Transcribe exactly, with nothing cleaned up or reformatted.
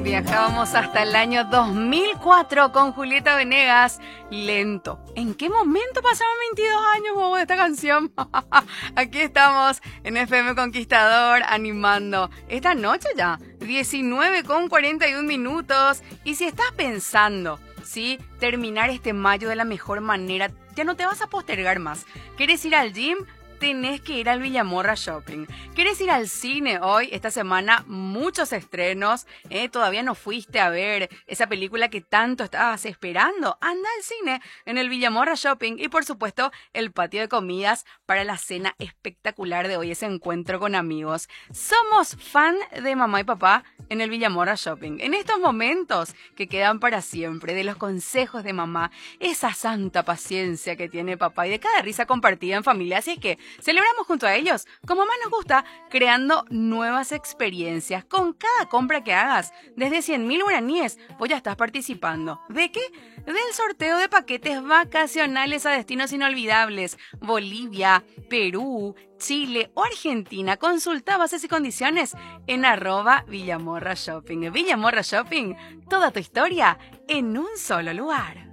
Viajábamos hasta el año dos mil cuatro con Julieta Venegas. Lento. ¿En qué momento pasaron veintidós años, bobo, de esta canción? Aquí estamos en F M Conquistador animando. Esta noche ya, diecinueve con cuarenta y un minutos. Y si estás pensando, ¿sí?, terminar este mayo de la mejor manera, ya no te vas a postergar más. ¿Quieres ir al gym? Tenés que ir al Villamorra Shopping. ¿Quieres ir al cine hoy? Esta semana muchos estrenos. ¿eh? Todavía no fuiste a ver esa película que tanto estabas esperando. Anda al cine en el Villamorra Shopping. Y por supuesto el patio de comidas para la cena espectacular de hoy, ese encuentro con amigos. Somos fan de mamá y papá en el Villamorra Shopping. En estos momentos que quedan para siempre, de los consejos de mamá, esa santa paciencia que tiene papá y de cada risa compartida en familia. Así es que celebramos junto a ellos, como más nos gusta, creando nuevas experiencias. Con cada compra que hagas, desde cien mil guaraníes, vos ya estás participando. ¿De qué? Del sorteo de paquetes vacacionales a destinos inolvidables. Bolivia, Perú, Chile o Argentina. Consulta bases y condiciones en arroba Villamorra Shopping. Villamorra Shopping, toda tu historia en un solo lugar.